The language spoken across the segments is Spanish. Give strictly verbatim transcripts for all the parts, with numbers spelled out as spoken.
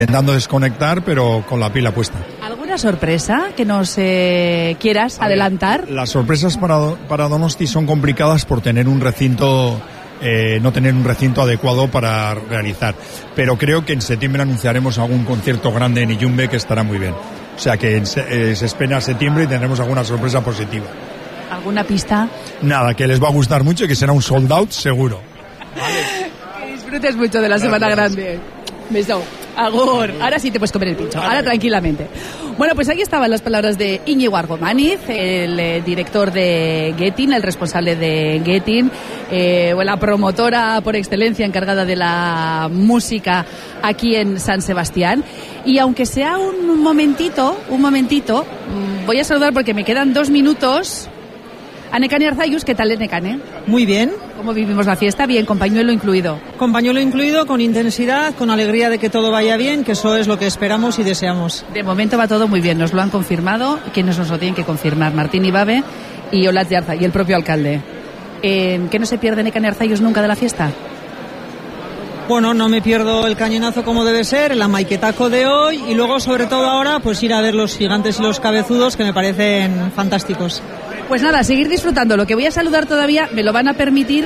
intentando desconectar, pero con la pila puesta. ¿Alguna sorpresa que nos eh, quieras A ver, adelantar? Las sorpresas para, para Donosti son complicadas por tener un recinto, eh, no tener un recinto adecuado para realizar. Pero creo que en septiembre anunciaremos algún concierto grande en Iyumbe que estará muy bien. O sea que en, eh, se espera septiembre y tendremos alguna sorpresa positiva. ¿Alguna pista? Nada, que les va a gustar mucho y que será un sold out seguro. Que disfrutes mucho de la Gracias. Semana Grande. Beso. Agur. Ahora sí te puedes comer el pincho. Ahora tranquilamente. Bueno, pues aquí estaban las palabras de Íñigo Argomaniz, el eh, director de Getin, el responsable de Getin, eh, la promotora por excelencia encargada de la música aquí en San Sebastián. Y aunque sea un momentito, un momentito, mmm, voy a saludar porque me quedan dos minutos a Nekane Arzayus. ¿Qué tal, Nekane? Muy bien. ¿Cómo vivimos la fiesta? Bien, con pañuelo incluido. Con pañuelo incluido, con intensidad, con alegría de que todo vaya bien, que eso es lo que esperamos y deseamos. De momento va todo muy bien, nos lo han confirmado. ¿Quiénes nos lo tienen que confirmar? Martín Ibabe y Olatz de Arza, y el propio alcalde. Eh, ¿Qué no se pierde Nekane Arzayus nunca de la fiesta? Bueno, no me pierdo el cañonazo como debe ser, el amaiquetaco de hoy y luego, sobre todo ahora, pues ir a ver los gigantes y los cabezudos que me parecen fantásticos. Pues nada, seguir disfrutando. Lo que voy a saludar todavía me lo van a permitir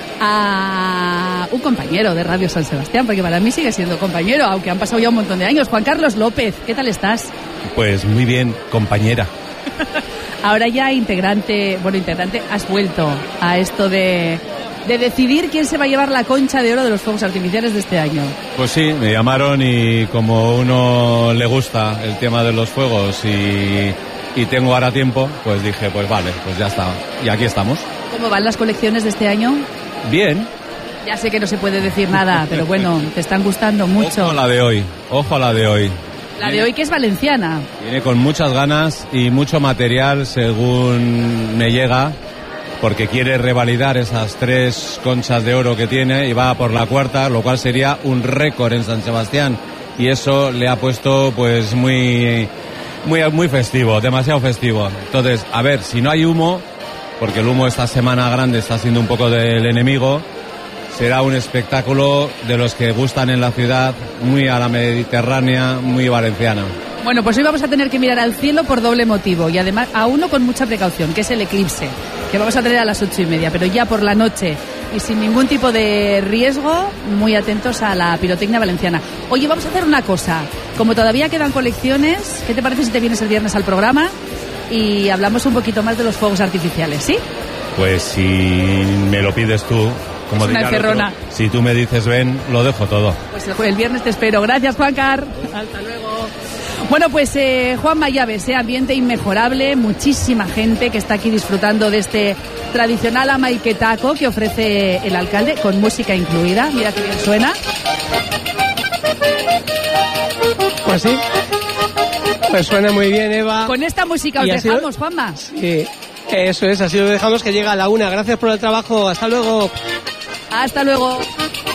a un compañero de Radio San Sebastián, porque para mí sigue siendo compañero, aunque han pasado ya un montón de años. Juan Carlos López, ¿qué tal estás? Pues muy bien, compañera. Ahora ya integrante, bueno, integrante, has vuelto a esto de, de decidir quién se va a llevar la concha de oro de los fuegos artificiales de este año. Pues sí, me llamaron y como uno le gusta el tema de los fuegos y... y tengo ahora tiempo, pues dije, pues vale, pues ya está. Y aquí estamos. ¿Cómo van las colecciones de este año? Bien. Ya sé que no se puede decir nada, pero bueno, te están gustando mucho. Ojo a la de hoy, ojo a la de hoy. La de hoy que es valenciana. Viene con muchas ganas y mucho material según me llega, porque quiere revalidar esas tres conchas de oro que tiene y va por la cuarta, lo cual sería un récord en San Sebastián. Y eso le ha puesto pues muy... Muy, muy festivo, demasiado festivo. Entonces, a ver, si no hay humo, porque el humo esta semana grande está siendo un poco del enemigo, será un espectáculo de los que gustan en la ciudad, muy a la mediterránea, muy valenciana. Bueno, pues hoy vamos a tener que mirar al cielo por doble motivo y además a uno con mucha precaución, que es el eclipse, que vamos a tener a las ocho y media, pero ya por la noche y sin ningún tipo de riesgo, muy atentos a la pirotecnia valenciana. Oye, vamos a hacer una cosa, como todavía quedan colecciones, ¿qué te parece si te vienes el viernes al programa y hablamos un poquito más de los fuegos artificiales, sí? Pues si me lo pides tú, como es una diría el encerrona. otro, si tú me dices ven, lo dejo todo. Pues el, el viernes te espero. Gracias, Juancar. Hasta luego. Bueno, pues eh, Juan Mayaves, eh, ambiente inmejorable, muchísima gente que está aquí disfrutando de este tradicional amaiquetaco que ofrece el alcalde, con música incluida. Mira que bien suena. Pues sí, pues suena muy bien, Eva. Con esta música os Y así lo- dejamos, Juanma. Sí, eso es, así lo dejamos, que llega a la una. Gracias por el trabajo, hasta luego. Hasta luego.